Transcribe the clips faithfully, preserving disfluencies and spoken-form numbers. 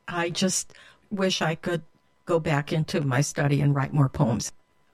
I just wish I could go back into my study and write more poems.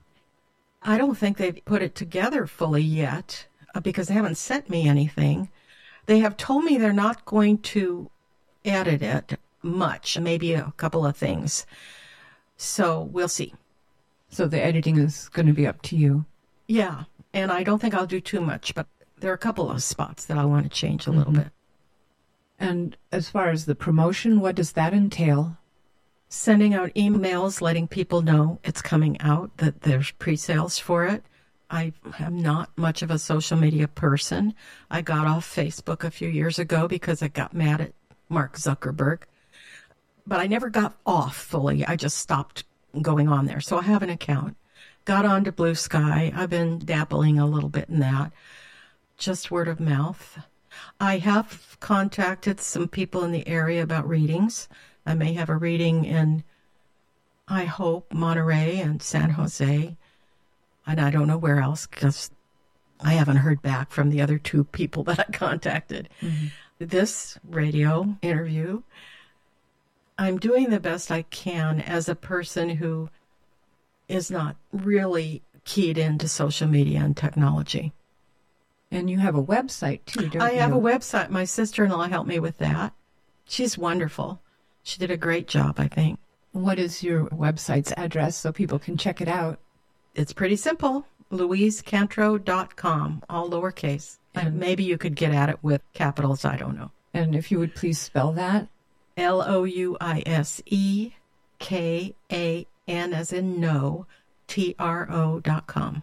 I don't think they've put it together fully yet uh, because they haven't sent me anything. They have told me they're not going to edit it much, maybe a couple of things. So we'll see. So the editing is going to be up to you. Yeah, and I don't think I'll do too much, but there are a couple of spots that I want to change a little Mm-hmm. bit. And as far as the promotion, what does that entail? Sending out emails letting people know it's coming out, that there's pre-sales for it. I am not much of a social media person. I got off Facebook a few years ago because I got mad at Mark Zuckerberg. But I never got off fully. I just stopped going on there. So I have an account. Got onto Blue Sky. I've been dabbling a little bit in that. Just word of mouth. I have contacted some people in the area about readings. I may have a reading in, I hope, Monterey and San Jose. And I don't know where else because I haven't heard back from the other two people that I contacted. Mm-hmm. This radio interview, I'm doing the best I can as a person who is not really keyed into social media and technology. And you have a website, too, don't I you? have a website. My sister-in-law helped me with that. She's wonderful. She did a great job, I think. What is your website's address so people can check it out? It's pretty simple. louise cantreau dot com, all lowercase. And maybe you could get at it with capitals. I don't know. And if you would please spell that. L O U I S E K A N as in no, T R O dot com.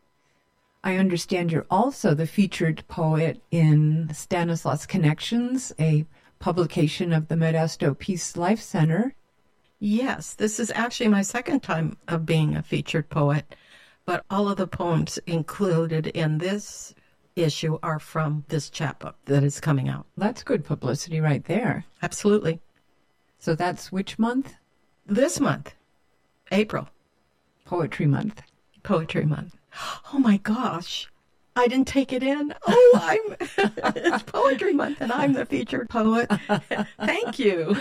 I understand you're also the featured poet in Stanislaus Connections, a publication of the Modesto Peace Life Center. Yes, this is actually my second time of being a featured poet, but all of the poems included in this issue are from this chapbook that is coming out. That's good publicity right there. Absolutely. So that's which month? This month, April. Poetry Month. Poetry Month. Oh my gosh. I didn't take it in. Oh, I'm it's Poetry Month and I'm the featured poet. Thank you.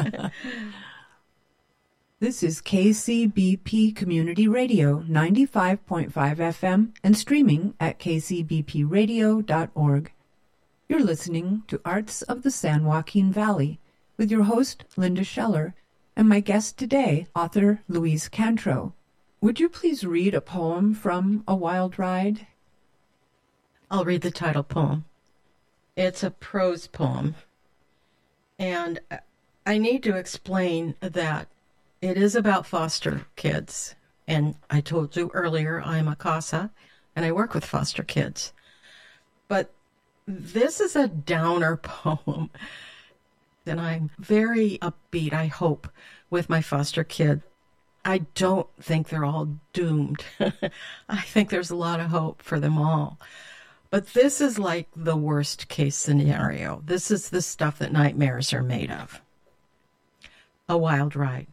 This is K C B P Community Radio, ninety-five point five F M and streaming at k c b p radio dot org. You're listening to Arts of the San Joaquin Valley with your host, Linda Scheller, and my guest today, author Louise Cantreau. Would you please read a poem from A Wild Ride? I'll read the title poem. It's a prose poem. And I need to explain that it is about foster kids. And I told you earlier, I'm a CASA, and I work with foster kids. But this is a downer poem. And I'm very upbeat, I hope, with my foster kid. I don't think they're all doomed. I think there's a lot of hope for them all. But this is like the worst case scenario. This is the stuff that nightmares are made of. A wild ride.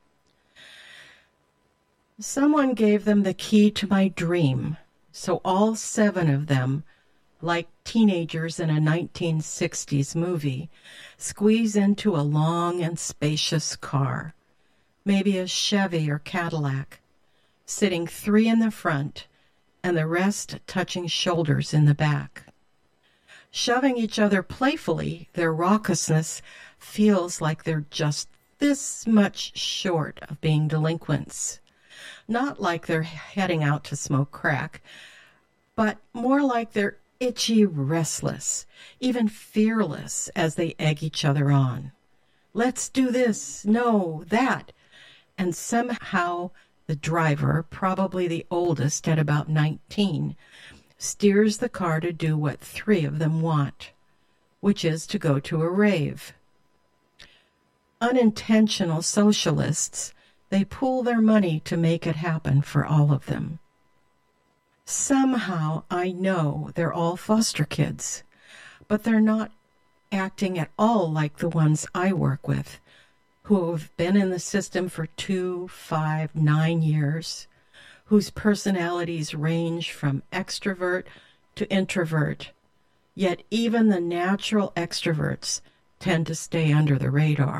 Someone gave them the key to my dream, so all seven of them, like teenagers in a nineteen sixties movie, squeeze into a long and spacious car, maybe a Chevy or Cadillac, sitting three in the front and the rest touching shoulders in the back. Shoving each other playfully, their raucousness feels like they're just this much short of being delinquents. Not like they're heading out to smoke crack, but more like they're itchy restless, even fearless as they egg each other on. Let's do this, no, that. And somehow the driver, probably the oldest at about nineteen, steers the car to do what three of them want, which is to go to a rave. Unintentional socialists, they pool their money to make it happen for all of them. Somehow I know they're all foster kids, but they're not acting at all like the ones I work with, who have been in the system for two, five, nine years, whose personalities range from extrovert to introvert, yet even the natural extroverts tend to stay under the radar.